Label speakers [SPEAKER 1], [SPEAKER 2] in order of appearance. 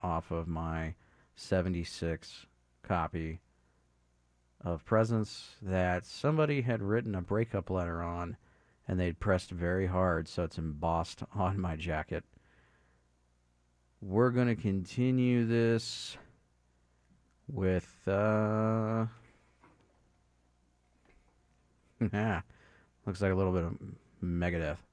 [SPEAKER 1] off of my 76 copy of Presence that somebody had written a breakup letter on, and they'd pressed very hard, so it's embossed on my jacket. We're going to continue this with, yeah, looks like a little bit of Megadeth.